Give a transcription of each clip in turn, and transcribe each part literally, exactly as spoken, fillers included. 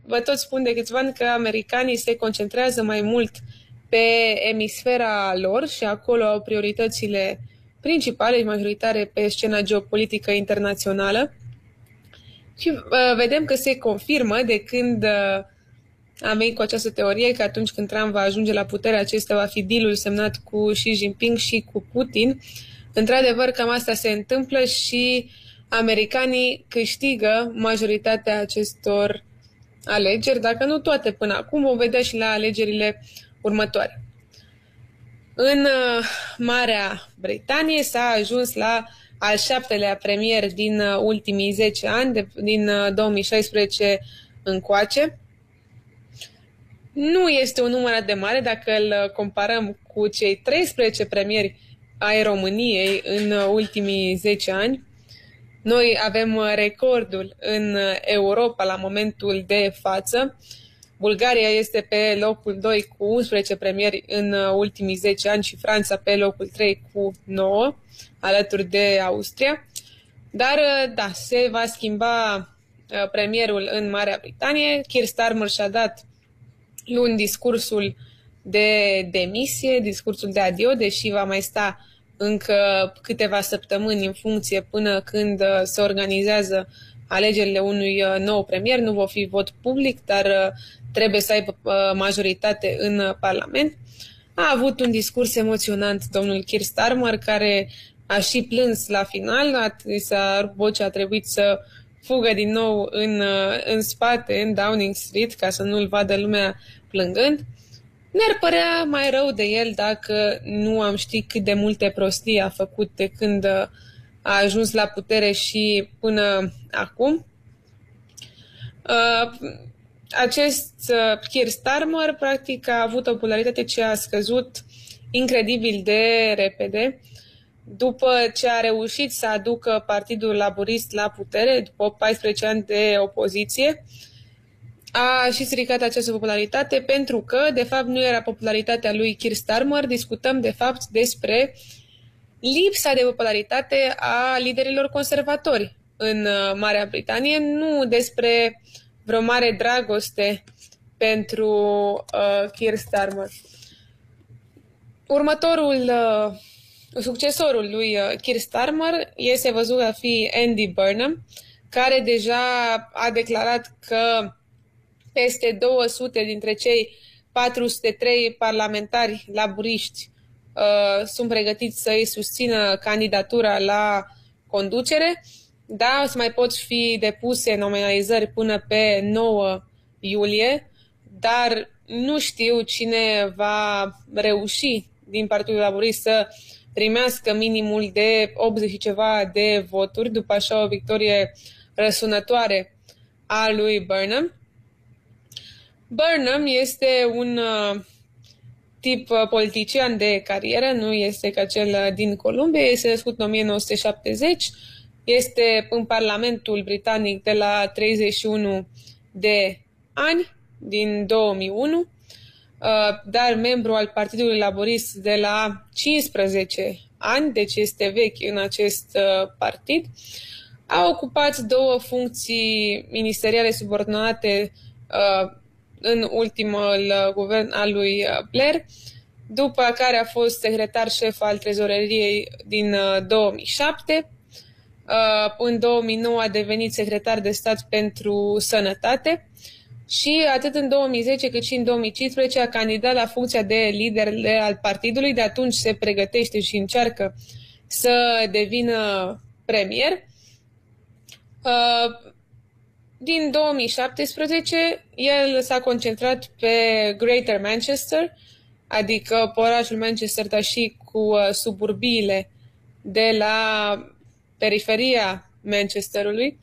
vă tot spun de câțiva ani că americanii se concentrează mai mult pe emisfera lor și acolo au prioritățile principale și majoritare pe scena geopolitică internațională. Și uh, vedem că se confirmă de când uh, am venit cu această teorie că atunci când Trump va ajunge la putere, acesta va fi deal-ul semnat cu Xi Jinping și cu Putin. Într-adevăr, cam asta se întâmplă și americanii câștigă majoritatea acestor alegeri, dacă nu toate până acum, vom vedea și la alegerile următoare. În uh, Marea Britanie s-a ajuns la al șaptelea premier din uh, ultimii zece ani, de, din uh, două mii șaisprezece încoace. Nu este un număr atât de mare dacă îl comparăm cu cei treisprezece premieri ai României în uh, ultimii zece ani. Noi avem uh, recordul în uh, Europa la momentul de față. Bulgaria este pe locul doi cu unsprezece premieri în ultimii zece ani și Franța pe locul trei cu nouă, alături de Austria. Dar, da, se va schimba premierul în Marea Britanie. Keir Starmer și-a dat luni discursul de demisie, discursul de adio, deși va mai sta încă câteva săptămâni în funcție până când se organizează alegerile unui nou premier. Nu va fi vot public, dar trebuie să aibă majoritate în Parlament. A avut un discurs emoționant domnul Keir Starmer, care a și plâns la final, a, a, vocea a trebuit să fugă din nou în, în spate, în Downing Street, ca să nu-l vadă lumea plângând. Ne-ar părea mai rău de el dacă nu am ști cât de multe prostii a făcut de când a ajuns la putere și până acum. Uh, acest uh, Keir Starmer practic a avut o popularitate ce a scăzut incredibil de repede după ce a reușit să aducă Partidul Laborist la putere, după paisprezece ani de opoziție. A și stricat această popularitate pentru că, de fapt, nu era popularitatea lui Keir Starmer, discutăm, de fapt, despre lipsa de popularitate a liderilor conservatori în Marea Britanie, nu despre vreo mare dragoste pentru uh, Keir Starmer. Următorul, uh, succesorul lui uh, Keir Starmer este văzut a fi Andy Burnham, care deja a declarat că peste două sute dintre cei patru sute trei parlamentari laburiști uh, sunt pregătiți să îi susțină candidatura la conducere. Da, să mai pot fi depuse nominalizări până pe nouă iulie, dar nu știu cine va reuși din Partidul Laborist să primească minimul de optzeci și ceva de voturi după așa o victorie răsunătoare a lui Burnham. Burnham este un uh, tip uh, politician de carieră, nu este ca cel din Columbia, este născut în o mie nouă sute șaptezeci, este în Parlamentul Britanic de la treizeci și unu de ani, din două mii unu, uh, dar membru al Partidului Laborist de la cincisprezece ani, deci este vechi în acest uh, partid. A ocupat două funcții ministeriale subordonate uh, în ultimul guvern al lui Blair, după care a fost secretar șef al trezoreriei din două mii șapte. În două mii nouă a devenit secretar de stat pentru sănătate și atât în două mii zece cât și în două mii cincisprezece a candidat la funcția de lider al partidului. De atunci se pregătește și încearcă să devină premier. Din două mii șaptesprezece, el s-a concentrat pe Greater Manchester, adică pe orașul Manchester, dar și cu suburbiile de la periferia Manchesterului.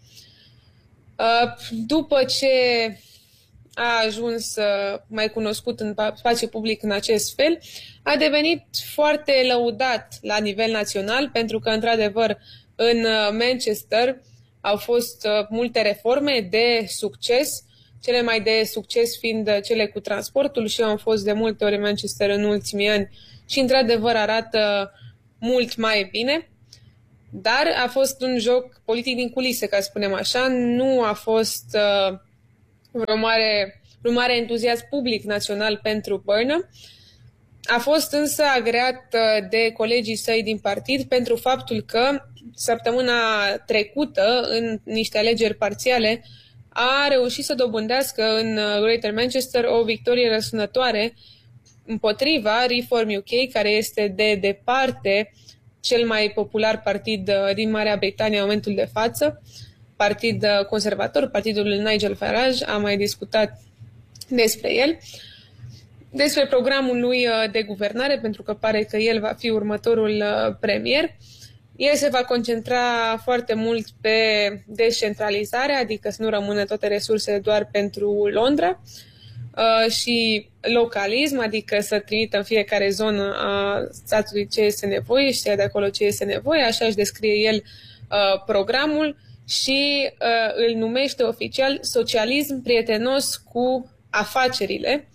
După ce a ajuns mai cunoscut în spațiu public în acest fel, a devenit foarte lăudat la nivel național, pentru că, într-adevăr, în Manchester au fost uh, multe reforme de succes, cele mai de succes fiind cele cu transportul și eu am fost de multe ori în Manchester în ultimii ani și într-adevăr arată mult mai bine, dar a fost un joc politic din culise, ca să spunem așa, nu a fost uh, vreo mare, vreo mare entuziasm public național pentru Burnham. A fost însă agreat de colegii săi din partid pentru faptul că săptămâna trecută, în niște alegeri parțiale, a reușit să dobândească în Greater Manchester o victorie răsunătoare împotriva Reform U K, care este de departe cel mai popular partid din Marea Britanie în momentul de față, partid conservator, partidul lui Nigel Farage, am mai discutat despre el, despre programul lui de guvernare, pentru că pare că el va fi următorul premier. El se va concentra foarte mult pe descentralizare, adică să nu rămână toate resursele doar pentru Londra, și localism, adică să trimită în fiecare zonă a statului ce este nevoie și să ia de acolo ce este nevoie. Așa își descrie el programul și îl numește oficial socialism prietenos cu afacerile.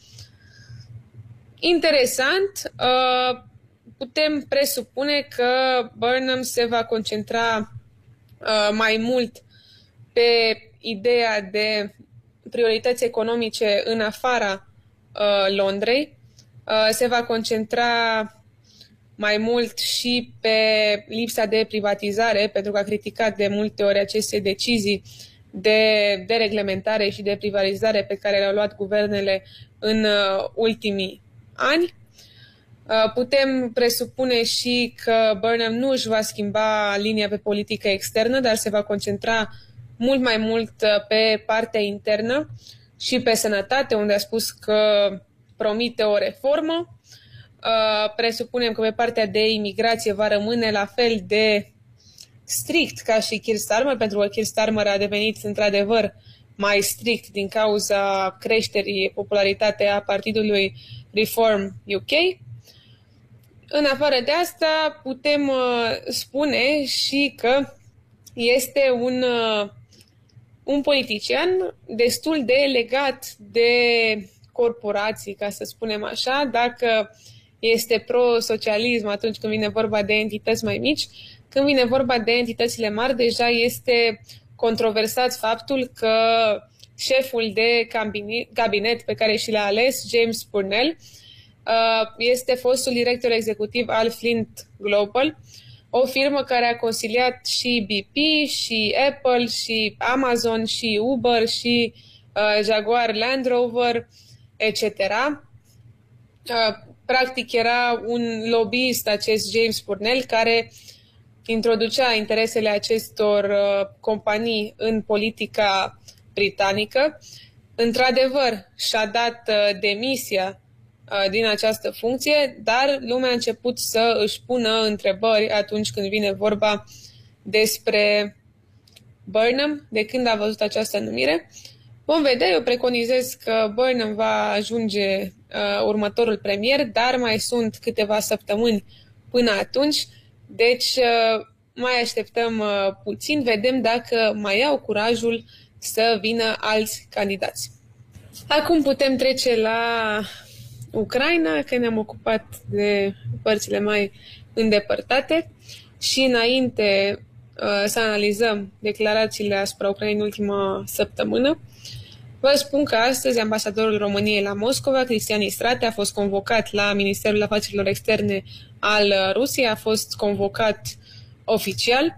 Interesant, putem presupune că Burnham se va concentra mai mult pe ideea de priorități economice în afara Londrei, se va concentra mai mult și pe lipsa de privatizare, pentru că a criticat de multe ori aceste decizii de dereglementare și de privatizare pe care le-au luat guvernele în ultimii ani. Putem presupune și că Burnham nu își va schimba linia pe politică externă, dar se va concentra mult mai mult pe partea internă și pe sănătate, unde a spus că promite o reformă. Presupunem că pe partea de imigrație va rămâne la fel de strict ca și Keir Starmer, pentru că Keir Starmer a devenit într-adevăr mai strict din cauza creșterii popularității a partidului Reform U K. În afară de asta, putem uh, spune și că este un, uh, un politician destul de legat de corporații, ca să spunem așa. Dacă este pro-socialism atunci când vine vorba de entități mai mici, când vine vorba de entitățile mari, deja este controversat faptul că șeful de cabinet pe care și l-a ales, James Purnell, este fostul director executiv al Flint Global, o firmă care a consiliat și B P, și Apple, și Amazon, și Uber, și uh, Jaguar Land Rover, et cetera. Uh, practic era un lobbyist acest James Purnell care introducea interesele acestor uh, companii în politica britanică. Într-adevăr, și-a dat uh, demisia din această funcție, dar lumea a început să își pună întrebări atunci când vine vorba despre Burnham, de când a văzut această numire. Vom vedea, eu preconizez că Burnham va ajunge uh, următorul premier, dar mai sunt câteva săptămâni până atunci, deci uh, mai așteptăm uh, puțin, vedem dacă mai au curajul să vină alți candidați. Acum putem trece la Ucraina, că ne-am ocupat de părțile mai îndepărtate și înainte uh, să analizăm declarațiile asupra Ucrainei în ultima săptămână, vă spun că astăzi ambasadorul României la Moscova, Cristian Istrate, a fost convocat la Ministerul Afacerilor Externe al Rusiei, a fost convocat oficial.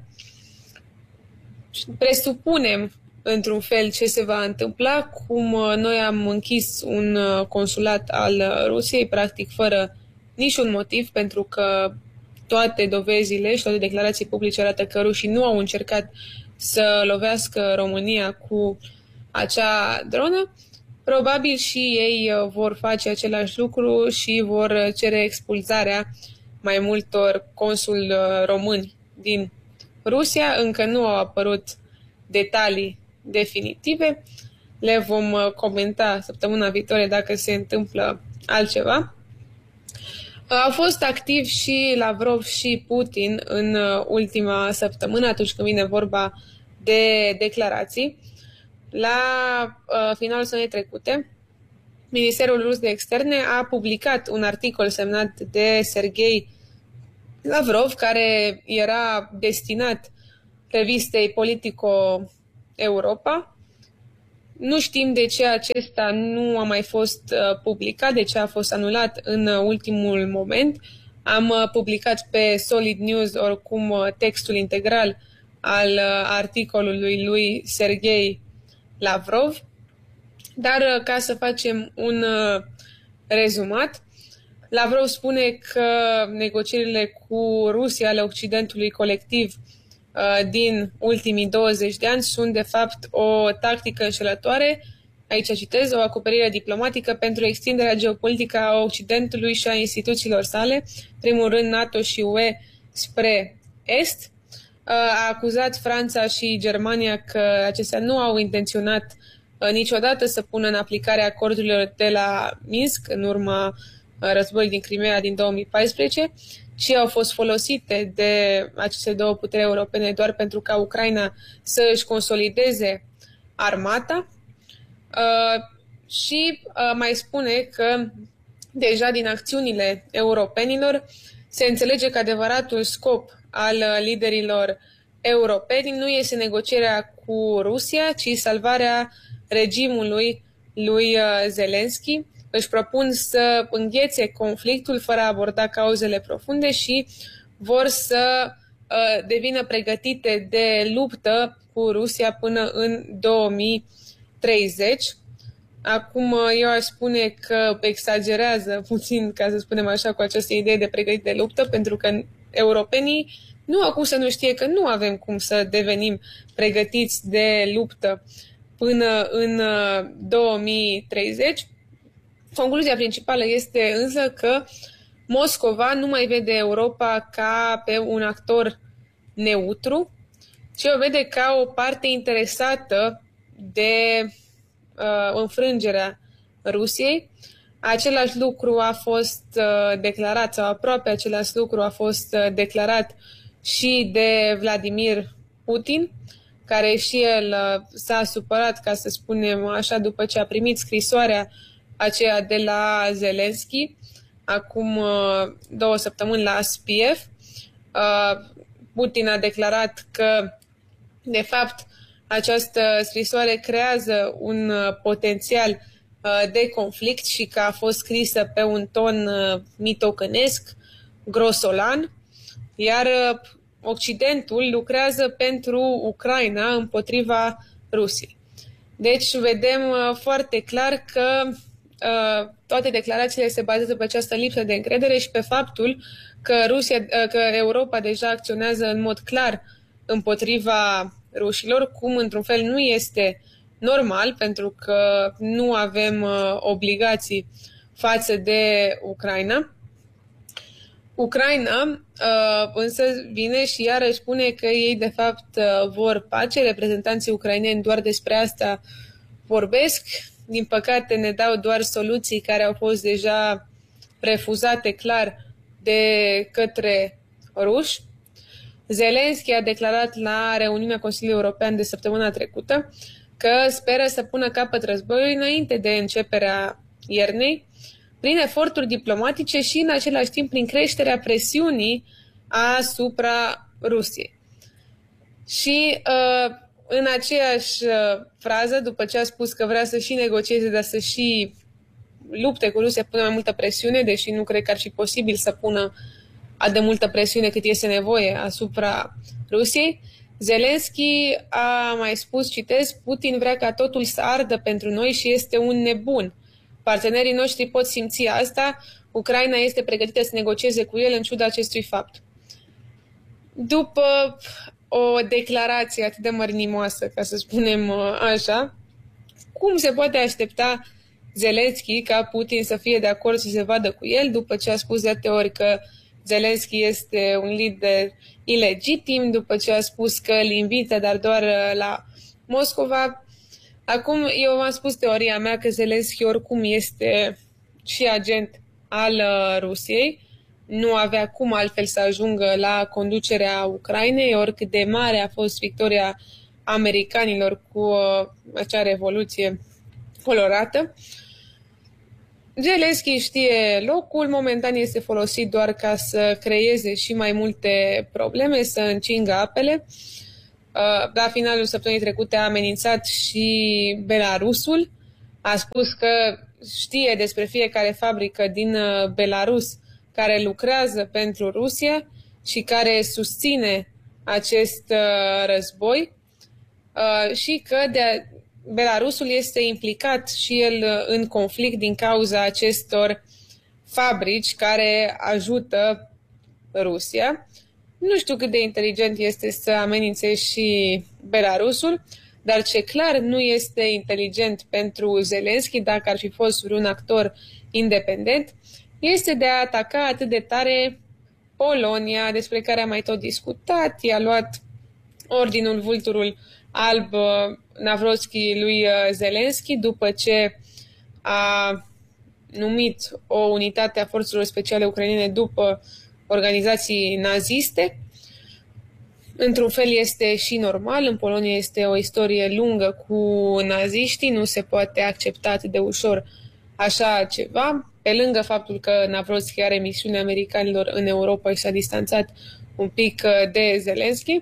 Presupunem într-un fel ce se va întâmpla, cum noi am închis un consulat al Rusiei, practic fără niciun motiv, pentru că toate dovezile și toate declarații publice arată că rușii nu au încercat să lovească România cu acea dronă. Probabil și ei vor face același lucru și vor cere expulzarea mai multor consuli români din Rusia. Încă nu au apărut detalii definitive. Le vom comenta săptămâna viitoare dacă se întâmplă altceva. Au fost activi și Lavrov și Putin în ultima săptămână, atunci când vine vorba de declarații. La uh, finalul săptămânii trecute, Ministerul Rus de Externe a publicat un articol semnat de Sergei Lavrov, care era destinat revistei Politico Europa. Nu știm de ce acesta nu a mai fost uh, publicat, de ce a fost anulat în uh, ultimul moment. Am uh, publicat pe Solid News oricum uh, textul integral al uh, articolului lui Sergei Lavrov. Dar uh, ca să facem un uh, rezumat, Lavrov spune că negocierile cu Rusia ale Occidentului colectiv din ultimii douăzeci de ani sunt de fapt o tactică înșelătoare, aici citez, o acoperire diplomatică pentru extinderea geopolitică a Occidentului și a instituțiilor sale, primul rând NATO și U E spre Est. A acuzat Franța și Germania că acestea nu au intenționat niciodată să pună în aplicare acordurile de la Minsk în urma războiului din Crimea din două mii paisprezece, ci au fost folosite de aceste două puteri europene doar pentru ca Ucraina să își consolideze armata. Uh, și uh, mai spune că deja din acțiunile europenilor se înțelege că adevăratul scop al liderilor europeni nu este negocierea cu Rusia, ci salvarea regimului lui Zelensky. Își propun să înghețe conflictul fără a aborda cauzele profunde și vor să uh, devină pregătite de luptă cu Rusia până în două mii treizeci. Acum eu aș spune că exagerează puțin, ca să spunem așa, cu această idee de pregătire de luptă, pentru că europenii nu au cum să nu știe că nu avem cum să devenim pregătiți de luptă până în două mii treizeci. Concluzia principală este însă că Moscova nu mai vede Europa ca pe un actor neutru, ci o vede ca o parte interesată de uh, înfrângerea Rusiei. Același lucru a fost uh, declarat, sau aproape același lucru a fost uh, declarat și de Vladimir Putin, care și el uh, s-a supărat, ca să spunem așa, după ce a primit scrisoarea aceea de la Zelensky, acum uh, două săptămâni la Spiev. Uh, Putin a declarat că, de fapt, această scrisoare creează un uh, potențial uh, de conflict și că a fost scrisă pe un ton uh, mitocănesc, grosolan, iar uh, Occidentul lucrează pentru Ucraina împotriva Rusiei. Deci vedem uh, foarte clar că uh, toate declarațiile se bazează pe această lipsă de încredere și pe faptul că, Rusia, uh, că Europa deja acționează în mod clar împotriva rușilor, cum într-un fel nu este normal, pentru că nu avem uh, obligații față de Ucraina. Ucraina uh, însă vine și iarăși spune că ei de fapt uh, vor pace, reprezentanții ucraineni doar despre asta vorbesc. Din păcate ne dau doar soluții care au fost deja refuzate clar de către ruși. Zelensky a declarat la reuniunea Consiliului European de săptămâna trecută că speră să pună capăt războiului înainte de începerea iernii, prin eforturi diplomatice și în același timp prin creșterea presiunii asupra Rusiei. Și uh, în aceeași uh, frază, după ce a spus că vrea să și negocieze, dar să și lupte cu Rusia, pune mai multă presiune, deși nu cred că ar fi posibil să pună atât de multă presiune cât este nevoie asupra Rusiei, Zelensky a mai spus, citez, Putin vrea ca totul să ardă pentru noi și este un nebun. Partenerii noștri pot simți asta, Ucraina este pregătită să negocieze cu el în ciuda acestui fapt. După o declarație atât de mărnimoasă, ca să spunem așa, cum se poate aștepta Zelensky ca Putin să fie de acord să se vadă cu el, după ce a spus de atâtea ori că Zelensky este un lider ilegitim, după ce a spus că îl invită, dar doar la Moscova. Acum, eu v-am spus teoria mea că Zelensky oricum este și agent al Rusiei. Nu avea cum altfel să ajungă la conducerea Ucrainei, oricât de mare a fost victoria americanilor cu acea revoluție colorată. Zelensky știe locul, momentan este folosit doar ca să creeze și mai multe probleme, să încingă apele. La finalul săptămânii trecute a amenințat și Belarusul. A spus că știe despre fiecare fabrică din Belarus care lucrează pentru Rusia și care susține acest război și că de Belarusul este implicat și el în conflict din cauza acestor fabrici care ajută Rusia. Nu știu cât de inteligent este să amenințe și Belarusul, dar ce clar nu este inteligent pentru Zelensky, dacă ar fi fost vreun actor independent, este de a ataca atât de tare Polonia, despre care am mai tot discutat. I-a luat ordinul Vulturul Alb Navrotski lui Zelensky după ce a numit o unitate a forțelor speciale ucrainene după organizații naziste. Într-un fel este și normal, în Polonia este o istorie lungă cu naziștii, nu se poate accepta atât de ușor așa ceva, pe lângă faptul că Navrotski are misiunea americanilor în Europa și s-a distanțat un pic de Zelensky.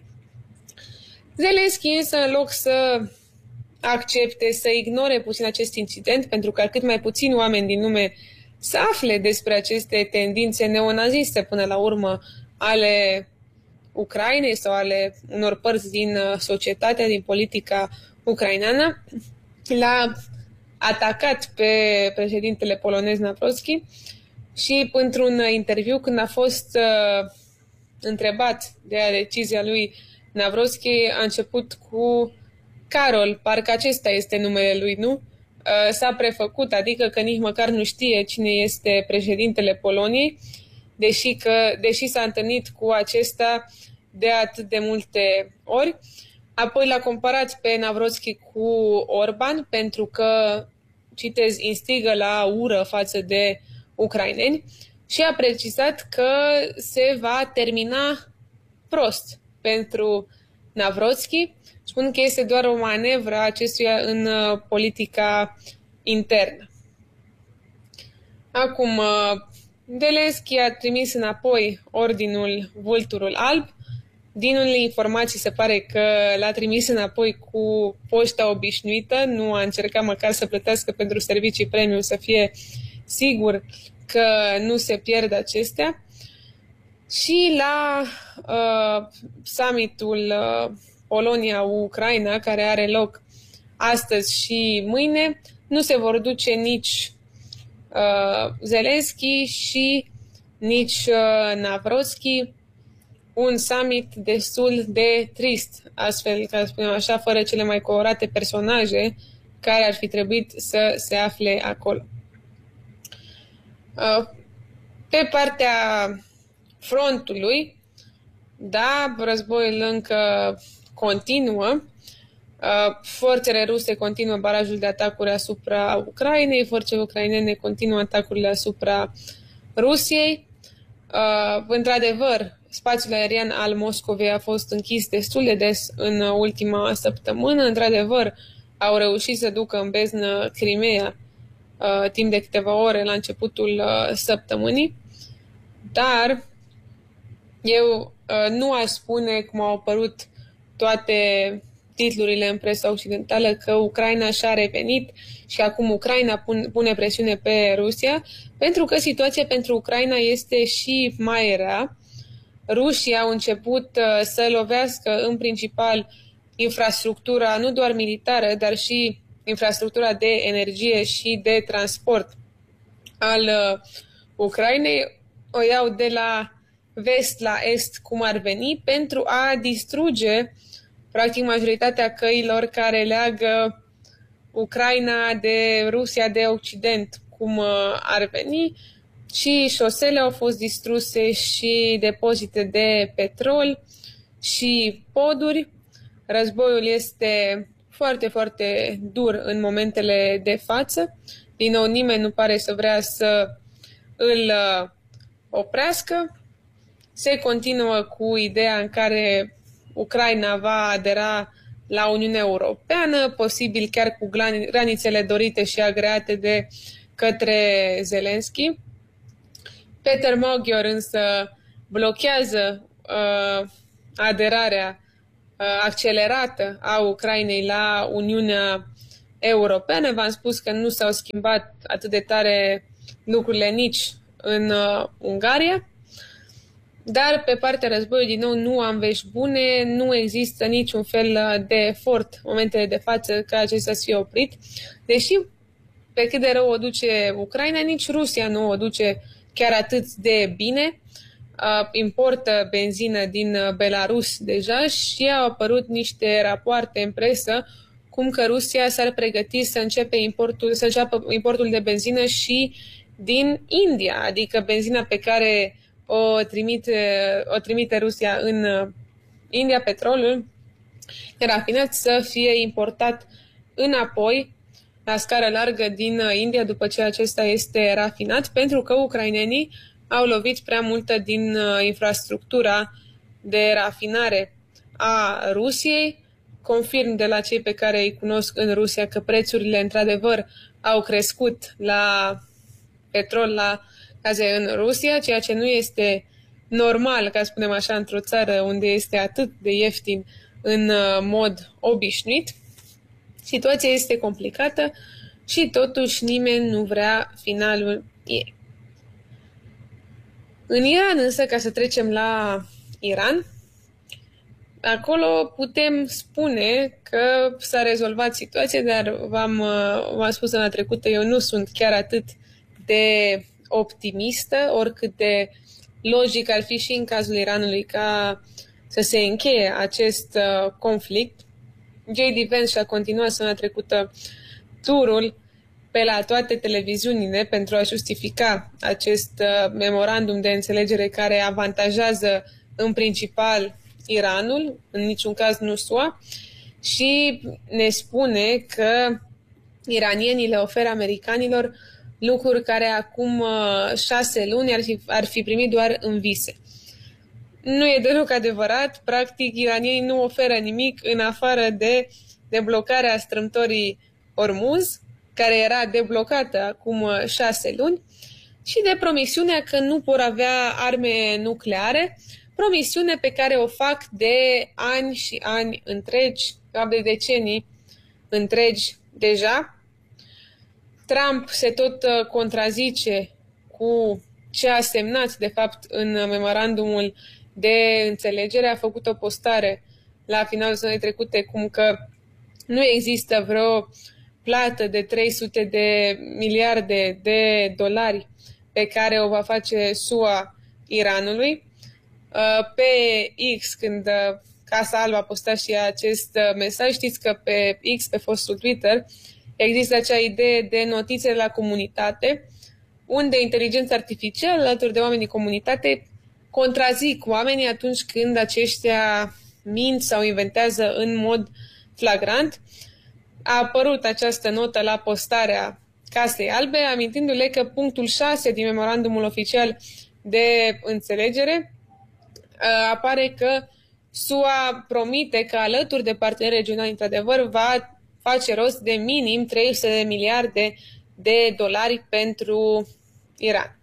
Zelensky însă, în loc să accepte, să ignore puțin acest incident, pentru că cât mai puțini oameni din lume să afle despre aceste tendințe neonaziste până la urmă ale Ucrainei sau ale unor părți din societatea, din politica ucraineană, l-a atacat pe președintele polonez Navrotski și într-un interviu când a fost uh, întrebat de decizia lui Navrotski, a început cu Carol, parcă acesta este numele lui, nu? Uh, s-a prefăcut, adică că nici măcar nu știe cine este președintele Poloniei, deși, că, deși s-a întâlnit cu acesta de atât de multe ori. Apoi l-a comparat pe Navrotski cu Orban pentru că, citez, instigă la ură față de ucraineni și a precizat că se va termina prost pentru Navrotski. Spun că este doar o manevră a acestuia în politica internă. Acum, Zelensky a trimis înapoi ordinul Vulturul Alb. Din unele informații se pare că l-a trimis înapoi cu poșta obișnuită, nu a încercat măcar să plătească pentru servicii premium, să fie sigur că nu se pierd acestea. Și la uh, summitul uh, Polonia-Ucraina, care are loc astăzi și mâine, nu se vor duce nici uh, Zelensky și nici uh, Navrotski. Un summit destul de trist, astfel, ca să spunem așa, fără cele mai colorate personaje care ar fi trebuit să se afle acolo. Pe partea frontului, da, războiul încă continuă. Forțele ruse continuă barajul de atacuri asupra Ucrainei, forțele ucrainene continuă atacurile asupra Rusiei. Într-adevăr, spațiul aerian al Moscovei a fost închis destul de des în ultima săptămână. Într-adevăr, au reușit să ducă în beznă Crimea uh, timp de câteva ore la începutul uh, săptămânii, dar eu uh, nu aș spune, cum au apărut toate titlurile în presa occidentală, că Ucraina și-a revenit și acum Ucraina pun, pune presiune pe Rusia, pentru că situația pentru Ucraina este și mai rea. Rușii au început uh, să lovească în principal infrastructura, nu doar militară, dar și infrastructura de energie și de transport al uh, Ucrainei. O iau de la vest la est, cum ar veni, pentru a distruge practic majoritatea căilor care leagă Ucraina de Rusia, de Occident, cum uh, ar veni. Și șosele au fost distruse și depozite de petrol și poduri. Războiul este foarte, foarte dur în momentele de față. Din nou, nimeni nu pare să vrea să îl oprească. Se continuă cu ideea în care Ucraina va adera la Uniunea Europeană, posibil chiar cu granițele dorite și agreate de către Zelensky. Peter Magyar însă blochează uh, aderarea accelerată a Ucrainei la Uniunea Europeană. V-am spus că nu s-au schimbat atât de tare lucrurile nici în uh, Ungaria, dar pe partea războiului, din nou, nu am vești bune, nu există niciun fel de efort în momentele de față ca acesta să fie oprit, deși pe cât de rău o duce Ucraina, nici Rusia nu o duce chiar atât de bine. Uh, importă benzină din Belarus deja și au apărut niște rapoarte în presă cum că Rusia s-ar pregăti să începe importul, să înceapă importul de benzină și din India, adică benzina pe care o trimite, o trimite Rusia în India, petrolul rafinat, să fie importat înapoi la scară largă din India după ce acesta este rafinat, pentru că ucrainenii au lovit prea multă din infrastructura de rafinare a Rusiei. Confirm de la cei pe care îi cunosc în Rusia că prețurile într-adevăr au crescut la petrol, la gaze în Rusia, ceea ce nu este normal, ca să spunem așa, într-o țară unde este atât de ieftin în mod obișnuit. Situația este complicată și totuși nimeni nu vrea finalul ei. În Iran însă, ca să trecem la Iran, acolo putem spune că s-a rezolvat situația, dar v-am, v-am spus în trecută, eu nu sunt chiar atât de optimistă, oricât de logic ar fi și în cazul Iranului ca să se încheie acest uh, conflict. J D Vance și-a continuat săptămâna trecută turul pe la toate televiziunile pentru a justifica acest uh, memorandum de înțelegere care avantajează în principal Iranul, în niciun caz nu S U A, și ne spune că iranienii le oferă americanilor lucruri care acum uh, șase luni ar fi, ar fi primit doar în vise. Nu e deloc adevărat. Practic, iranienii nu oferă nimic în afară de deblocarea strâmtorii Hormuz, care era deblocată acum uh, șase luni, și de promisiunea că nu vor avea arme nucleare, promisiune pe care o fac de ani și ani întregi, de decenii întregi deja. Trump se tot contrazice cu ce a semnat, de fapt, în memorandumul de înțelegere. A făcut o postare la finalul săptămânii trecute cum că nu există vreo plată de trei sute de miliarde de dolari pe care o va face S U A Iranului. Pe X, când Casa Albă a postat și acest mesaj, știți că pe X, pe fostul Twitter, există acea idee de notițe la comunitate, unde inteligența artificială, alături de oamenii din comunitate, contrazic oamenii atunci când aceștia mint sau inventează în mod flagrant. A apărut această notă la postarea Casei Albe, amintindu-le că punctul șase din memorandumul oficial de înțelegere apare că S U A promite că alături de parteneri regionali, într-adevăr, va face rost de minim trei sute de miliarde de dolari pentru Iran.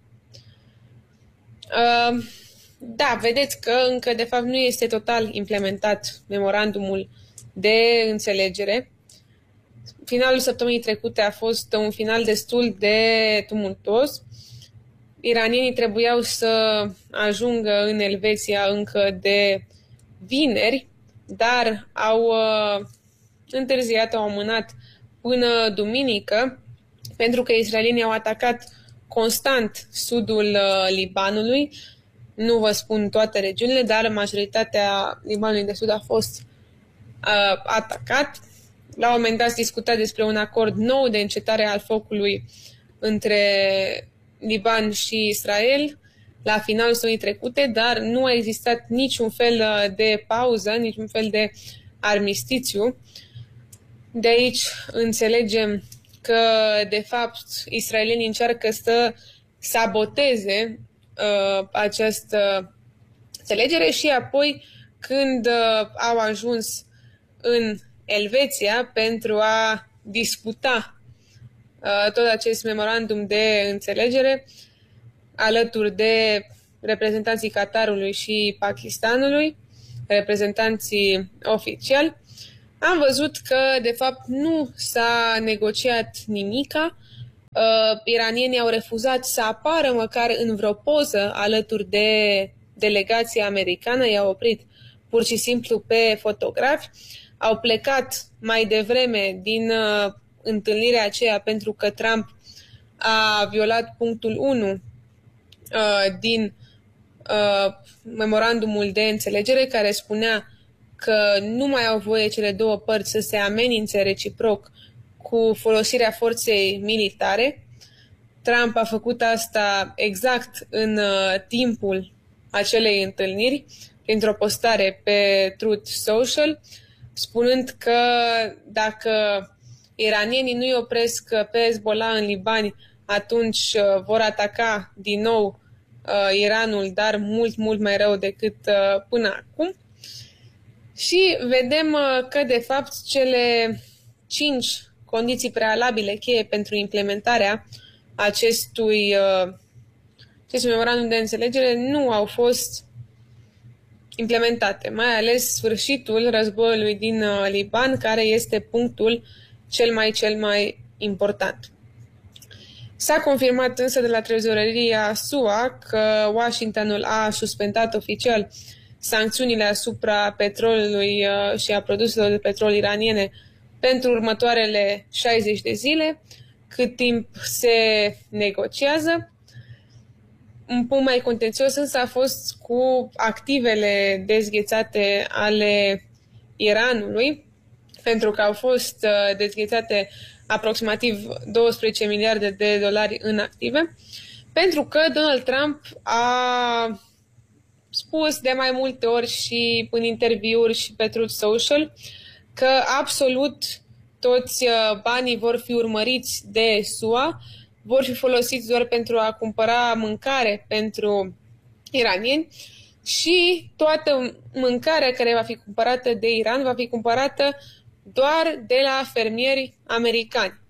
Da, vedeți că încă, de fapt, nu este total implementat memorandumul de înțelegere. Finalul săptămânii trecute a fost un final destul de tumultuos. Iranienii trebuiau să ajungă în Elveția încă de vineri, dar au uh, întârziat, au amânat până duminică, pentru că israelienii au atacat constant sudul uh, Libanului. Nu vă spun toate regiunile, dar majoritatea Libanului de sud a fost uh, atacat. La un moment dat s-a discutat despre un acord nou de încetare al focului între Liban și Israel la finalul săptămânii trecute, dar nu a existat niciun fel de pauză, niciun fel de armistițiu. De aici înțelegem că, de fapt, israelienii încearcă să saboteze uh, această înțelegere și apoi, când uh, au ajuns în Elveția pentru a discuta uh, tot acest memorandum de înțelegere, alături de reprezentanții Qatarului și Pakistanului, reprezentanții oficiali, am văzut că, de fapt, nu s-a negociat nimica. Uh, iranienii au refuzat să apară măcar în vreo poză alături de delegația americană, i-au oprit pur și simplu pe fotografi. Au plecat mai devreme din uh, întâlnirea aceea pentru că Trump a violat punctul unu uh, din uh, memorandumul de înțelegere, care spunea că nu mai au voie cele două părți să se amenințe reciproc cu folosirea forței militare. Trump a făcut asta exact în uh, timpul acelei întâlniri, printr-o postare pe Truth Social, spunând că dacă iranienii nu-i opresc pe Hezbollah în Liban, atunci uh, vor ataca din nou uh, Iranul, dar mult, mult mai rău decât uh, până acum. Și vedem uh, că, de fapt, cele cinci condiții prealabile cheie pentru implementarea acestui, uh, acestui memorandum de înțelegere nu au fost implementate, mai ales sfârșitul războiului din uh, Liban, care este punctul cel mai, cel mai important. S-a confirmat însă de la trezoreria S U A că Washingtonul a suspendat oficial sancțiunile asupra petrolului uh, și a produselor de petrol iraniene pentru următoarele șaizeci de zile, cât timp se negociază. Un punct mai contențios însă a fost cu activele dezghețate ale Iranului, pentru că au fost uh, dezghețate aproximativ douăsprezece miliarde de dolari în active, pentru că Donald Trump a spus de mai multe ori și în interviuri și pe Truth Social că absolut toți banii vor fi urmăriți de S U A, vor fi folosiți doar pentru a cumpăra mâncare pentru iranieni și toată mâncarea care va fi cumpărată de Iran va fi cumpărată doar de la fermieri americani.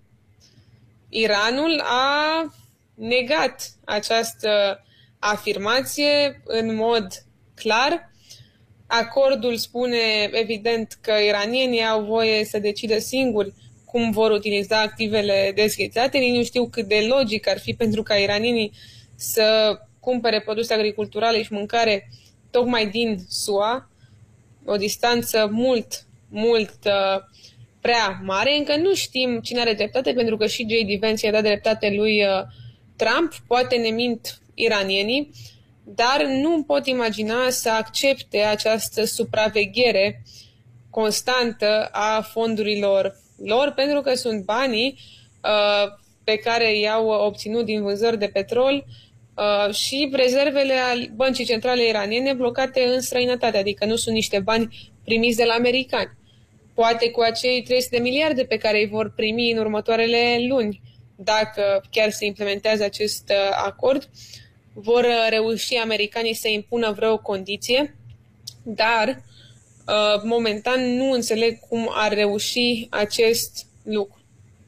Iranul a negat această afirmație în mod clar. Acordul spune evident că iranienii au voie să decidă singuri cum vor utiliza activele dezghețate. Ei nu știu cât de logic ar fi pentru ca iranienii să cumpere produse agriculturale și mâncare tocmai din S U A, o distanță mult, mult uh, prea mare. Încă nu știm cine are dreptate, pentru că și J D Vance i-a dat dreptate lui uh, Trump. Poate ne mint iranienii, dar nu pot imagina să accepte această supraveghere constantă a fondurilor lor, pentru că sunt banii uh, pe care i-au obținut din vânzări de petrol uh, și rezervele al băncii centrale iraniene blocate în străinătate, adică nu sunt niște bani primiți de la americani. Poate cu acei trei sute de miliarde pe care îi vor primi în următoarele luni, dacă chiar se implementează acest uh, acord, vor reuși americanii să impună vreo condiție, dar uh, momentan nu înțeleg cum ar reuși acest lucru.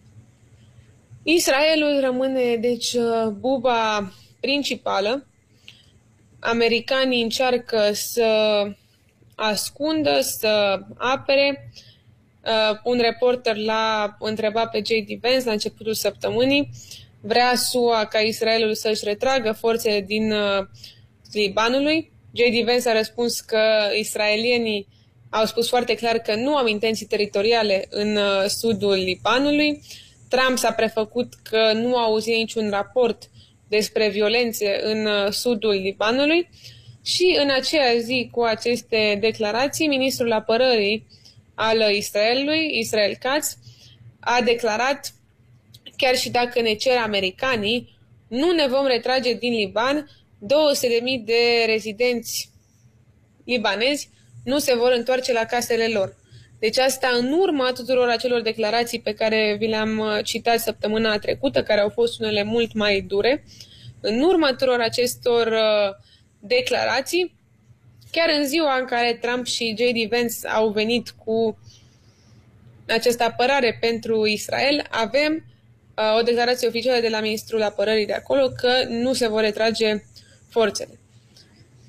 Israelul rămâne, deci, buba principală. Americanii încearcă să ascundă, să apere. Uh, un reporter l-a întrebat pe J D Vance la începutul săptămânii: vrea S U A ca Israelul să-și retragă forțele din uh, Libanului? J D Vance a răspuns că israelienii au spus foarte clar că nu au intenții teritoriale în uh, sudul Libanului. Trump s-a prefăcut că nu a auzit niciun raport despre violențe în uh, sudul Libanului și în aceea zi cu aceste declarații, ministrul apărării al Israelului, Israel Katz, a declarat: chiar și dacă ne cer americanii, nu ne vom retrage din Liban. două sute de mii de rezidenți libanezi nu se vor întoarce la casele lor. Deci asta în urma tuturor acelor declarații pe care vi le-am citat săptămâna trecută, care au fost unele mult mai dure. În urma tuturor acestor uh, declarații, chiar în ziua în care Trump și J D Vance au venit cu această apărare pentru Israel, avem uh, o declarație oficială de la ministrul apărării de acolo că nu se vor retrage forțele.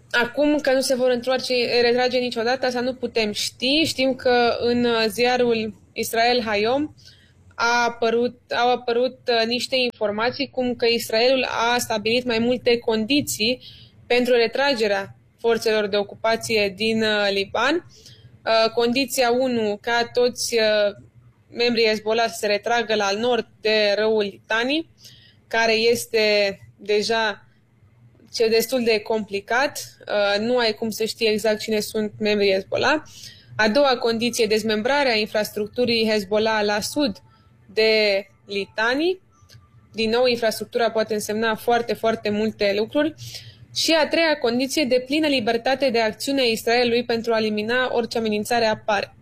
Acum că nu se vor întoarce, retrage niciodată, asta nu putem ști. Știm că în ziarul Israel Hayom a apărut, au apărut niște informații cum că Israelul a stabilit mai multe condiții pentru retragerea forțelor de ocupație din Liban. Condiția unu, ca toți membrii Hezbollah să se retragă la nord de râul Litani, care este deja ce destul de complicat, nu ai cum să știi exact cine sunt membrii Hezbollah. A doua condiție, dezmembrarea infrastructurii Hezbollah la sud de Litani. Din nou, infrastructura poate însemna foarte, foarte multe lucruri. Și a treia condiție, de plină libertate de acțiune a Israelului pentru a elimina orice amenințare apare.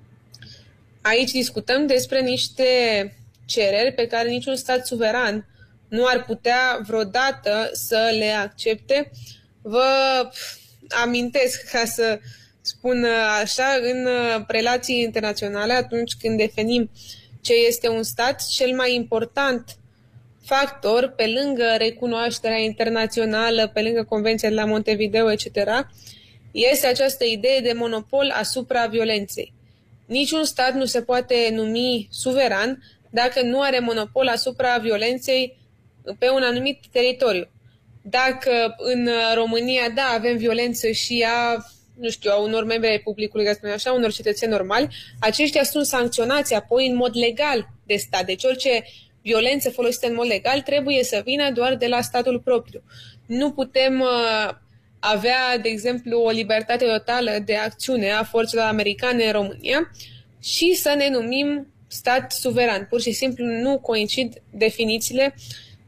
Aici discutăm despre niște cereri pe care niciun stat suveran nu ar putea vreodată să le accepte. Vă amintesc, ca să spun așa, în relații internaționale, atunci când definim ce este un stat, cel mai important factor, pe lângă recunoașterea internațională, pe lângă Convenția de la Montevideo, et cetera, este această idee de monopol asupra violenței. Niciun stat nu se poate numi suveran dacă nu are monopol asupra violenței pe un anumit teritoriu. Dacă în România, da, avem violență și a, nu știu, a unor membri ai publicului, ca să spunem așa, unor cetățeni normali, aceștia sunt sancționați apoi în mod legal de stat. Deci orice violență folosită în mod legal trebuie să vină doar de la statul propriu. Nu putem uh, avea, de exemplu, o libertate totală de acțiune a forțelor americane în România și să ne numim stat suveran. Pur și simplu nu coincid definițiile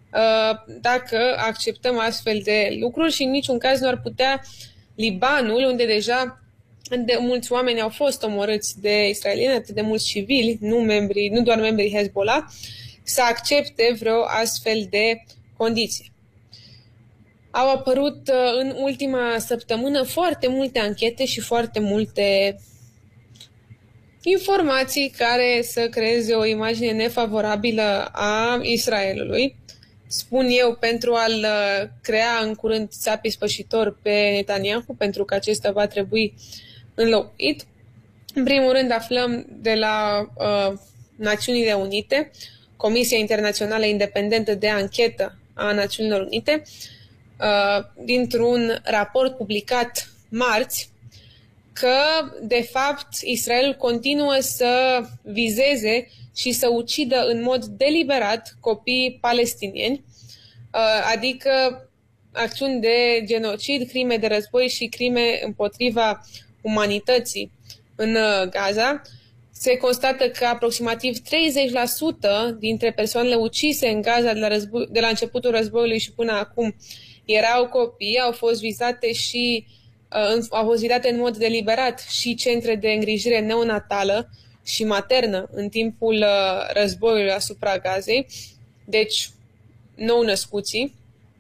dacă acceptăm astfel de lucruri și în niciun caz nu ar putea Libanul, unde deja de mulți oameni au fost omorâți de israelieni, atât de mulți civili, nu, membrii, nu doar membrii Hezbollah, să accepte vreo astfel de condiție. Au apărut în ultima săptămână foarte multe anchete și foarte multe informații care să creeze o imagine nefavorabilă a Israelului. Spun eu, pentru a-l crea în curând țapi spășitor pe Netanyahu, pentru că acesta va trebui înlocuit. În primul rând aflăm de la uh, Națiunile Unite, Comisia Internațională Independentă de Anchetă a Națiunilor Unite, uh, dintr-un raport publicat marți, că, de fapt, Israelul continuă să vizeze și să ucidă în mod deliberat copiii palestinieni, adică acțiuni de genocid, crime de război și crime împotriva umanității în Gaza. Se constată că aproximativ treizeci la sută dintre persoanele ucise în Gaza de la, război, de la începutul războiului și până acum erau copii, au fost vizate și uh, au fost vizate în mod deliberat și centre de îngrijire neonatală și maternă în timpul uh, războiului asupra Gazei, deci nou-născuții.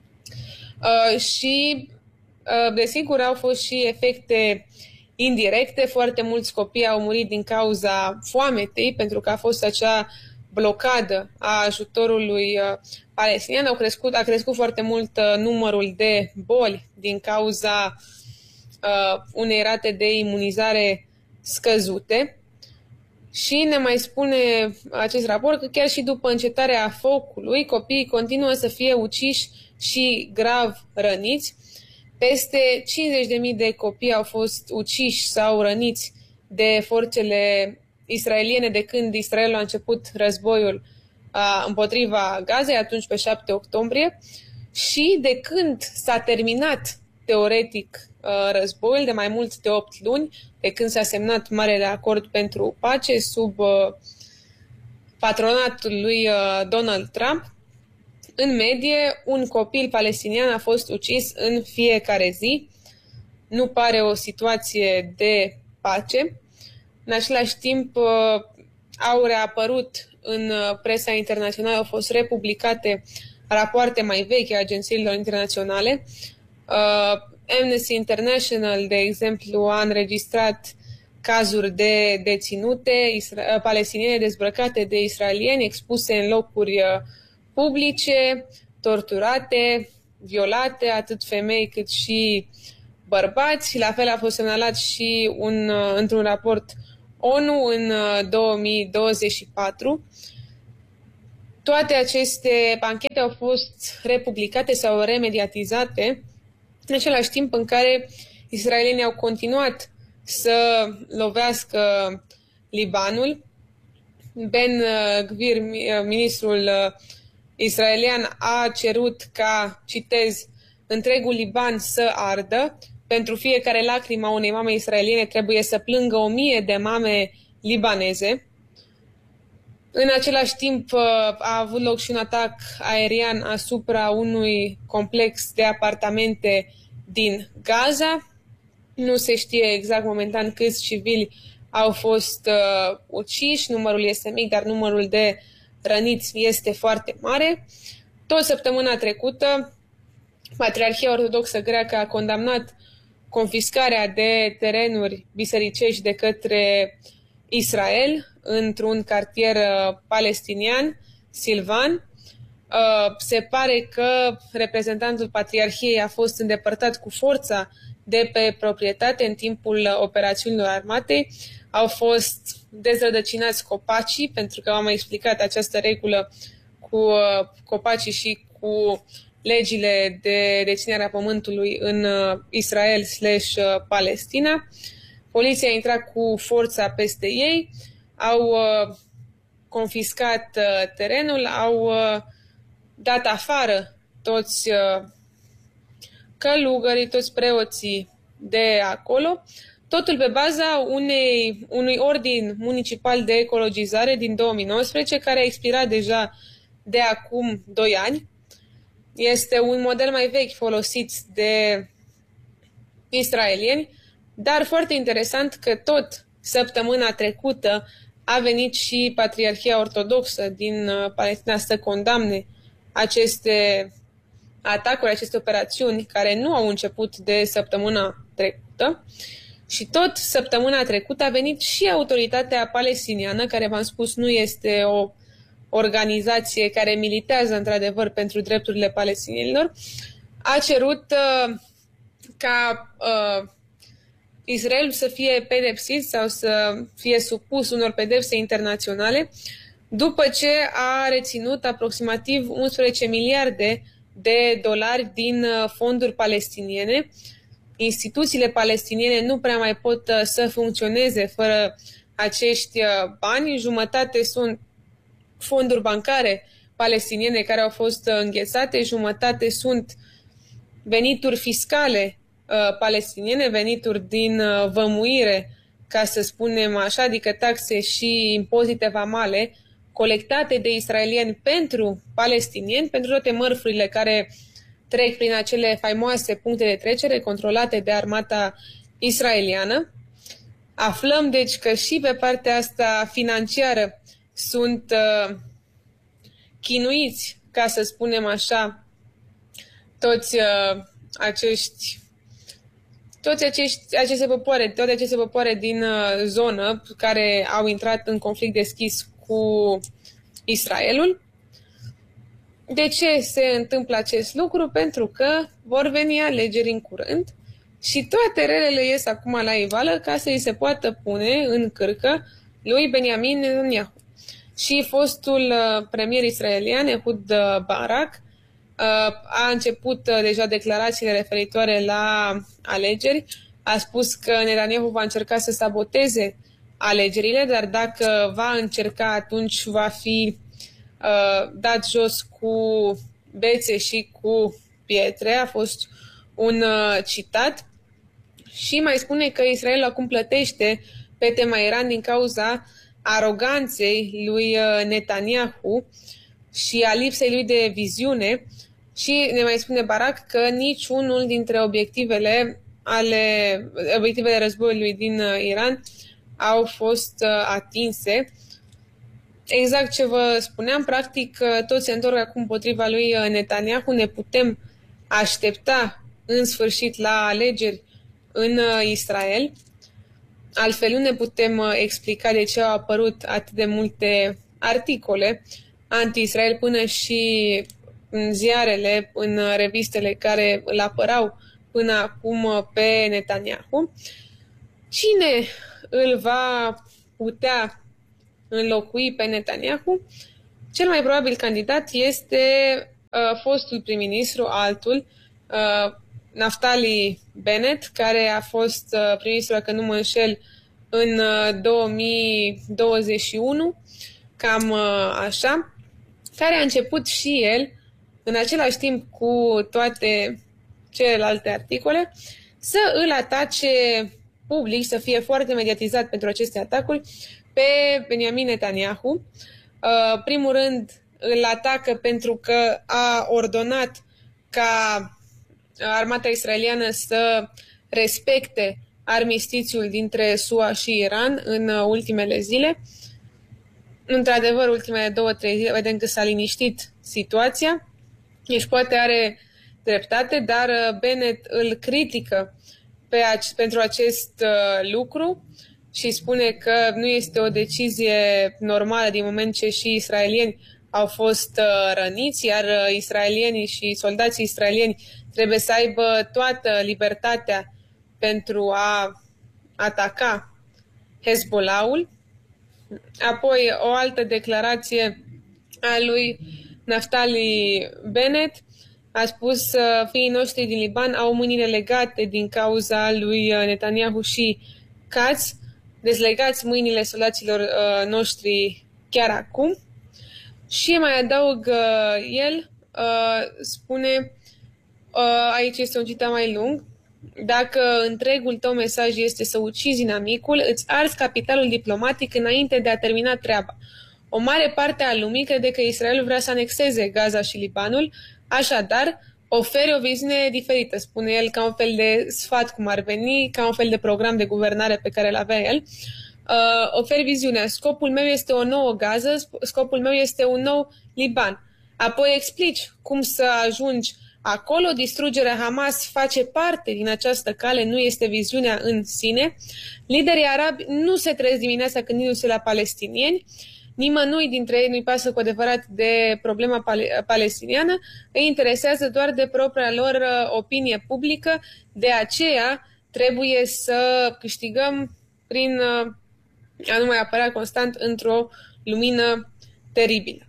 Uh, și, uh, desigur, au fost și efecte indirecte. Foarte mulți copii au murit din cauza foametei, pentru că a fost acea blocadă a ajutorului uh, palestinian. Au crescut, a crescut foarte mult uh, numărul de boli din cauza uh, unei rate de imunizare scăzute. Și ne mai spune acest raport că chiar și după încetarea focului, copiii continuă să fie uciși și grav răniți. Peste cincizeci de mii de copii au fost uciși sau răniți de forțele israeliene de când Israelul a început războiul a, împotriva Gazei, atunci pe șapte octombrie, și de când s-a terminat teoretic războiul, de mai mult de opt luni, de când s-a semnat Marele Acord pentru Pace sub uh, patronatul lui uh, Donald Trump, în medie un copil palestinian a fost ucis în fiecare zi. Nu pare o situație de pace. În același timp uh, au reapărut în presa internațională, au fost republicate rapoarte mai vechi a agențiilor internaționale. Uh, Amnesty International, de exemplu, a înregistrat cazuri de deținute palestiniene dezbrăcate de israelieni, expuse în locuri publice, torturate, violate, atât femei cât și bărbați. La fel a fost semnalat și un, într-un raport ONU în două mii douăzeci și patru. Toate aceste anchete au fost republicate sau remediatizate în același timp în care israelienii au continuat să lovească Libanul. Ben Gvir, ministrul israelian, a cerut ca, citez, întregul Liban să ardă. Pentru fiecare lacrimă a unei mame israeliene trebuie să plângă o mie de mame libaneze. În același timp a avut loc și un atac aerian asupra unui complex de apartamente din Gaza. Nu se știe exact momentan câți civili au fost uh, uciși, numărul este mic, dar numărul de răniți este foarte mare. Tot săptămâna trecută, Patriarhia Ortodoxă Greacă a condamnat confiscarea de terenuri bisericești de către Israel într-un cartier uh, palestinian, Silvan. Uh, se pare că reprezentantul Patriarhiei a fost îndepărtat cu forța de pe proprietate în timpul operațiunilor armatei. Au fost dezrădăcinați copacii, pentru că am mai explicat această regulă cu uh, copacii și cu legile de deținere a pământului în uh, Israel slash Palestina. Poliția a intrat cu forța peste ei, au uh, confiscat uh, terenul, au uh, dat afară toți uh, călugării, toți preoții de acolo, totul pe baza unei, unui ordin municipal de ecologizare din două mii nouăsprezece, care a expirat deja de acum doi ani. Este un model mai vechi folosit de israelieni, dar foarte interesant că tot săptămâna trecută a venit și Patriarhia Ortodoxă din Palestina să condamne aceste atacuri, aceste operațiuni care nu au început de săptămâna trecută. Și tot săptămâna trecută a venit și autoritatea palestiniană, care, v-am spus, nu este o organizație care militează într-adevăr pentru drepturile palestinienilor, a cerut uh, ca uh, Israel să fie pedepsit sau să fie supus unor pedepse internaționale după ce a reținut aproximativ unsprezece miliarde de dolari din fonduri palestiniene. Instituțiile palestiniene nu prea mai pot să funcționeze fără acești bani. Jumătate sunt fonduri bancare palestiniene care au fost înghețate, jumătate sunt venituri fiscale uh, palestiniene, venituri din uh, vămuire, ca să spunem așa, adică taxe și impozite vamale colectate de israelieni pentru palestinieni, pentru toate mărfurile care trec prin acele faimoase puncte de trecere controlate de armata israeliană. Aflăm, deci, că și pe partea asta financiară sunt uh, chinuiți, ca să spunem așa, toți uh, acești toți acești, aceste popoare, toate aceste popoare din uh, zonă care au intrat în conflict deschis cu Israelul. De ce se întâmplă acest lucru? Pentru că vor veni alegeri în curând și toate relele ies acum la iveală ca să îi se poată pune în cârcă lui Benjamin Netanyahu. Și fostul premier israelian, Ehud Barak, a început deja declarațiile referitoare la alegeri. A spus că Netanyahu va încerca să saboteze alegerile, dar dacă va încerca, atunci va fi uh, dat jos cu bețe și cu pietre. A fost un uh, citat. Și mai spune că Israel acum plătește pe tema Iran din cauza aroganței lui Netanyahu și a lipsei lui de viziune. Și ne mai spune Barak că niciunul dintre obiectivele ale obiectivele războiului din Iran au fost atinse. Exact ce vă spuneam, practic toți se întorc acum împotriva lui Netanyahu. Ne putem aștepta în sfârșit la alegeri în Israel. Altfel nu ne putem explica de ce au apărut atât de multe articole anti-Israel până și în ziarele, în revistele care îl apărau până acum pe Netanyahu. Cine îl va putea înlocui pe Netanyahu? Cel mai probabil candidat este uh, fostul prim-ministru, altul, uh, Naftali Bennett, care a fost uh, prim-ministru, dacă nu mă înșel, în uh, două mii douăzeci și unu, cam uh, așa, care a început și el, în același timp cu toate celelalte articole, să îl atace public, să fie foarte mediatizat pentru aceste atacuri, pe Benjamin Netanyahu. Uh, primul rând îl atacă pentru că a ordonat ca armata israeliană să respecte armistițiul dintre S U A și Iran în ultimele zile. Într-adevăr, ultimele două, trei zile vedem că s-a liniștit situația. Deci poate are dreptate, dar Bennett îl critică pe ac- pentru acest uh, lucru și spune că nu este o decizie normală din moment ce și israelieni au fost uh, răniți, iar uh, israelienii și soldații israelieni trebuie să aibă toată libertatea pentru a ataca Hezbollahul. Apoi o altă declarație a lui Naftali Bennett a spus că fiii noștri din Liban au mâinile legate din cauza lui Netanyahu și Katz. Dezlegați mâinile soldaților uh, noștri chiar acum. Și mai adaug uh, el, uh, spune, uh, aici este un citat mai lung, dacă întregul tău mesaj este să ucizi inamicul, îți arzi capitalul diplomatic înainte de a termina treaba. O mare parte a lumii crede că Israelul vrea să anexeze Gaza și Libanul, așadar oferi o viziune diferită, spune el, ca un fel de sfat cum ar veni, ca un fel de program de guvernare pe care îl avea el. Uh, oferi viziunea. Scopul meu este o nouă Gaza, scopul meu este un nou Liban. Apoi explici cum să ajungi acolo. Distrugerea Hamas face parte din această cale, nu este viziunea în sine. Liderii arabi nu se trezesc dimineața gândindu-se la palestinieni. Nimănui dintre ei nu-i pasă cu adevărat de problema pal- palestiniană, îi interesează doar de propria lor uh, opinie publică, de aceea trebuie să câștigăm prin uh, a nu mai apărea constant într-o lumină teribilă.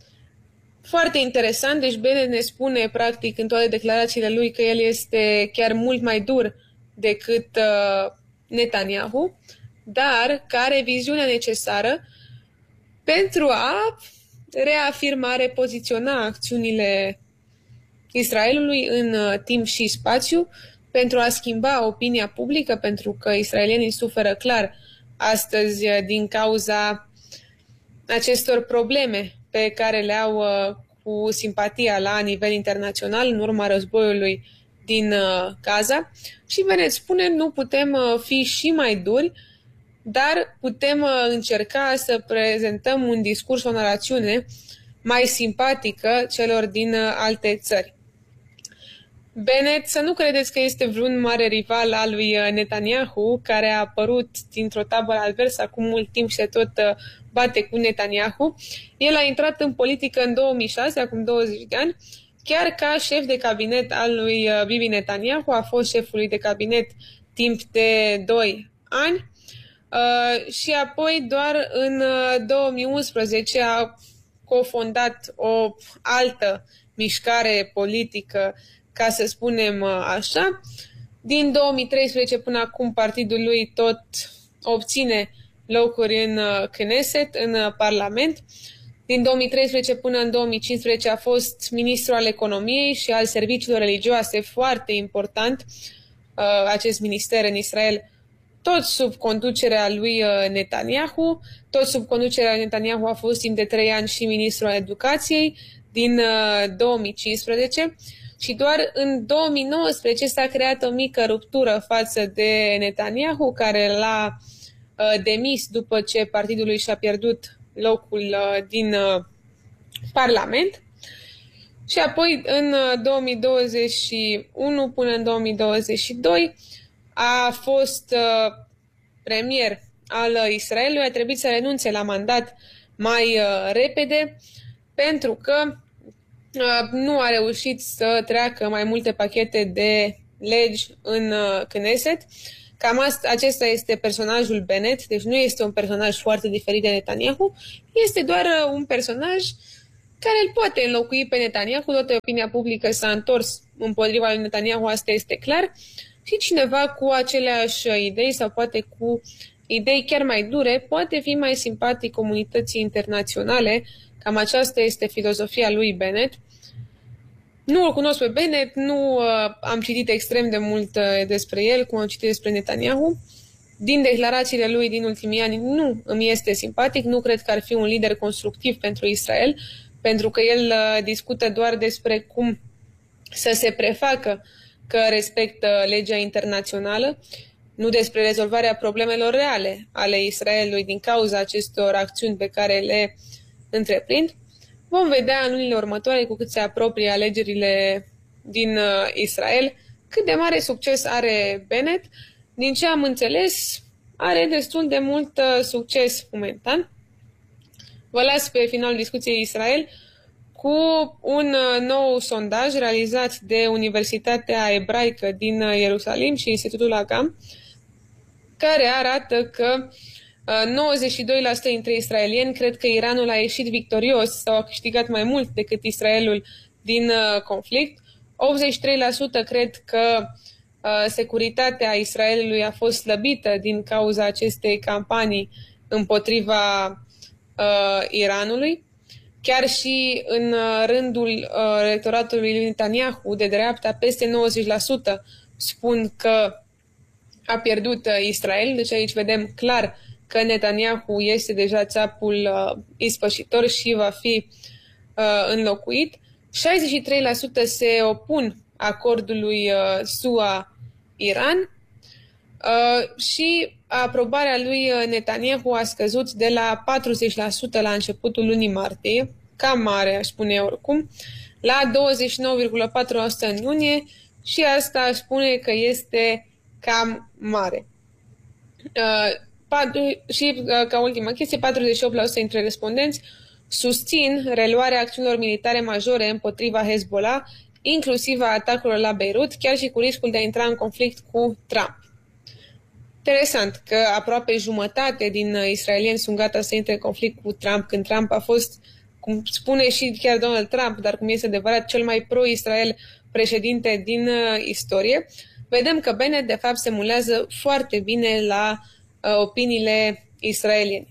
Foarte interesant, deci Bennett ne spune practic în toate declarațiile lui că el este chiar mult mai dur decât uh, Netanyahu, dar că are viziunea necesară pentru a reafirma, repoziționa acțiunile Israelului în uh, timp și spațiu, pentru a schimba opinia publică, pentru că israelienii suferă clar astăzi uh, din cauza acestor probleme pe care le au uh, cu simpatia la nivel internațional în urma războiului din uh, Gaza. Și Bennett spune, nu putem uh, fi și mai duri, dar putem uh, încerca să prezentăm un discurs, o narațiune mai simpatică celor din uh, alte țări. Bennett, să nu credeți că este vreun mare rival al lui Netanyahu, care a apărut dintr-o tabără adversă acum mult timp și se tot uh, bate cu Netanyahu. El a intrat în politică în două mii șase, acum douăzeci de ani, chiar ca șef de cabinet al lui uh, Bibi Netanyahu, a fost șeful de cabinet timp de doi ani. Uh, și apoi doar în uh, două mii unsprezece a cofondat o altă mișcare politică, ca să spunem uh, așa. Din două mii treisprezece până acum partidul lui tot obține locuri în uh, Knesset, în uh, Parlament. Din două mii treisprezece până în două mii cincisprezece a fost ministru al economiei și al serviciilor religioase, foarte important uh, acest minister în Israel, tot sub conducerea lui Netanyahu, tot sub conducerea lui Netanyahu a fost timp de trei ani și ministrul al educației din două mii cincisprezece și doar în două mii nouăsprezece s-a creat o mică ruptură față de Netanyahu, care l-a demis după ce partidul lui și-a pierdut locul din Parlament. Și apoi în două mii douăzeci și unu până în două mii douăzeci și doi a fost uh, premier al Israelului, a trebuit să renunțe la mandat mai uh, repede pentru că uh, nu a reușit să treacă mai multe pachete de legi în uh, Knesset. Cam asta, acesta este personajul Bennett, deci nu este un personaj foarte diferit de Netanyahu, este doar uh, un personaj care îl poate înlocui pe Netanyahu. Toată opinia publică s-a întors împotriva lui Netanyahu, asta este clar, și cineva cu aceleași idei sau poate cu idei chiar mai dure poate fi mai simpatic comunității internaționale. Cam aceasta este filozofia lui Bennett. Nu îl cunosc pe Bennett, nu uh, am citit extrem de mult uh, despre el, cum am citit despre Netanyahu. Din declarațiile lui din ultimii ani nu îmi este simpatic, nu cred că ar fi un lider constructiv pentru Israel, pentru că el uh, discută doar despre cum să se prefacă că respectă legea internațională, nu despre rezolvarea problemelor reale ale Israelului din cauza acestor acțiuni pe care le întreprind. Vom vedea în lunile următoare, cu cât se apropie alegerile din uh, Israel, cât de mare succes are Bennett. Din ce am înțeles, are destul de mult uh, succes momentan. Vă las pe finalul discuției Israel cu un uh, nou sondaj realizat de Universitatea Ebraică din uh, Ierusalim și Institutul Agam, care arată că nouăzeci și doi la sută dintre israelieni cred că Iranul a ieșit victorios sau a câștigat mai mult decât Israelul din uh, conflict. optzeci și trei la sută cred că uh, securitatea Israelului a fost slăbită din cauza acestei campanii împotriva uh, Iranului. Chiar și în uh, rândul uh, electoratului lui Netanyahu de dreapta, peste nouăzeci la sută spun că a pierdut uh, Israel. Deci aici vedem clar că Netanyahu este deja țapul uh, ispășitor și va fi uh, înlocuit. șaizeci și trei la sută se opun acordului uh, S U A-Iran uh, și aprobarea lui Netanyahu a scăzut de la patruzeci la sută la începutul lunii martie, cam mare, aș spune eu oricum, la douăzeci și nouă virgulă patru la sută în iunie și asta aș spune că este cam mare. Uh, Și, ca ultimă chestie, patruzeci și opt la sută dintre respondenți susțin reluarea acțiunilor militare majore împotriva Hezbollah, inclusiv a atacurilor la Beirut, chiar și cu riscul de a intra în conflict cu Trump. Interesant că aproape jumătate din israelieni sunt gata să intre în conflict cu Trump, când Trump a fost, cum spune și chiar Donald Trump, dar cum este adevărat, cel mai pro-Israel președinte din istorie. Vedem că Bennett, de fapt, se mulează foarte bine la opiniile israeliene.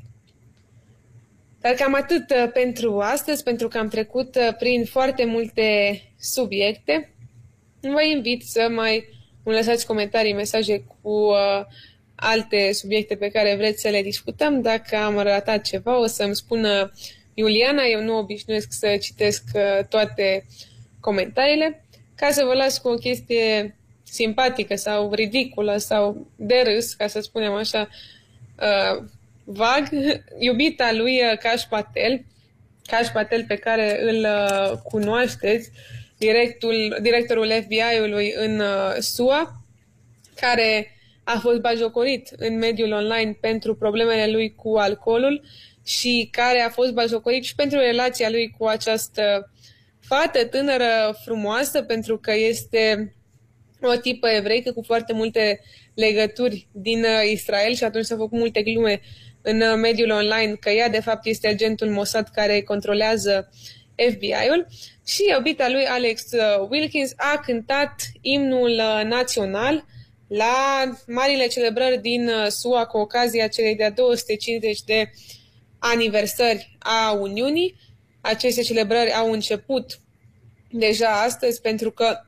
Dar cam atât pentru astăzi, pentru că am trecut prin foarte multe subiecte. Vă invit să mai îmi lăsați comentarii, mesaje cu uh, alte subiecte pe care vreți să le discutăm. Dacă am ratat ceva, o să-mi spună Iuliana. Eu nu obișnuiesc să citesc uh, toate comentariile. Ca să vă las cu o chestie simpatică sau ridiculă sau de râs, ca să spunem așa, uh, vag, iubita lui Kash Patel, Kash Patel pe care îl uh, cunoașteți, directul, directorul F B I-ului în uh, S U A, care a fost bajocorit în mediul online pentru problemele lui cu alcoolul și care a fost bajocorit și pentru relația lui cu această fată tânără frumoasă, pentru că este o tipă evreică cu foarte multe legături din Israel și atunci s-au făcut multe glume în mediul online că ea de fapt este agentul Mossad care controlează F B I-ul. Și iubita lui Alex Wilkins a cântat imnul național la marile celebrări din S U A cu ocazia celei de-a două sute cincizeci de aniversări a Uniunii. Aceste celebrări au început deja astăzi pentru că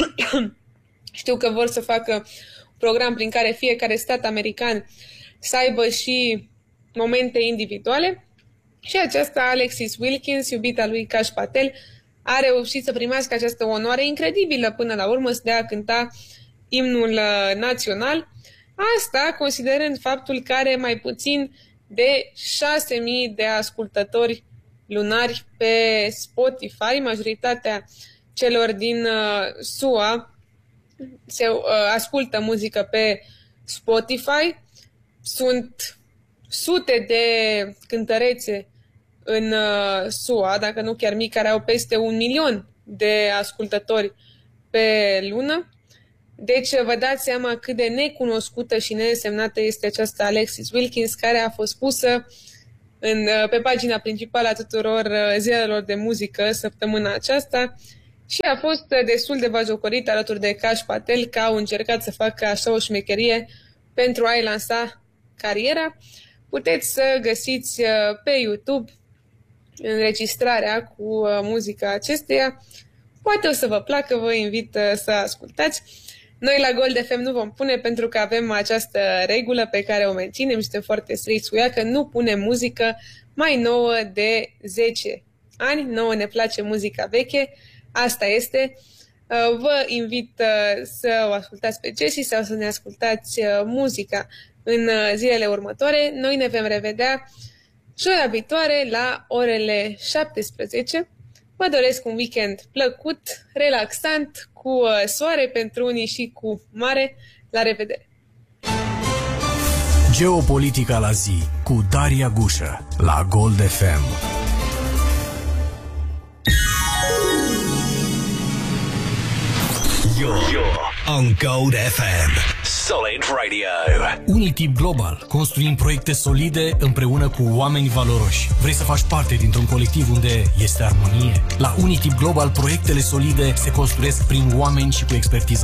știu că vor să facă un program prin care fiecare stat american să aibă și momente individuale. Și aceasta, Alexis Wilkins, iubita lui Kash Patel, a reușit să primească această onoare incredibilă până la urmă, să dea cânta imnul național. Asta considerând faptul că are mai puțin de șase mii de ascultători lunari pe Spotify. Majoritatea celor din S U A se uh, ascultă muzică pe Spotify. Sunt sute de cântărețe în uh, S U A, dacă nu chiar mii, care au peste un milion de ascultători pe lună. Deci vă dați seama cât de necunoscută și nesemnată este această Alexis Wilkins, care a fost pusă în, pe pagina principală a tuturor ziarelor de muzică săptămâna aceasta și a fost destul de batjocorit alături de Kash Patel, că au încercat să facă așa o șmecherie pentru a-i lansa cariera. Puteți să găsiți pe YouTube înregistrarea cu muzica acesteia. Poate o să vă placă, vă invit să ascultați. Noi la Gold F M nu vom pune, pentru că avem această regulă pe care o menținem și suntem foarte stricți cu ea, că nu punem muzică mai nouă de zece ani. Nouă ne place muzica veche, asta este. Vă invit să o ascultați pe Jessie sau să ne ascultați muzica în zilele următoare. Noi ne vom revedea joia viitoare la orele șaptesprezece. Vă doresc un weekend plăcut, relaxant, cu soare pentru unii și cu mare. La revedere! Geopolitica la zi cu Daria Gușă la Gold F M. You're, you're on Gold F M. Solid Radio. Unitip Global. Construim proiecte solide împreună cu oameni valoroși. Vrei să faci parte dintr-un colectiv unde este armonie? La Unitip Global, proiectele solide se construiesc prin oameni și cu expertiză